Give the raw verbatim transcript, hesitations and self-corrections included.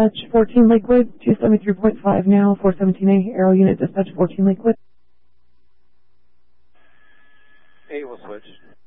dispatch fourteen liquid, two seventy-three point five now, four seventeen A, Aero unit dispatch fourteen liquid. eight will switch.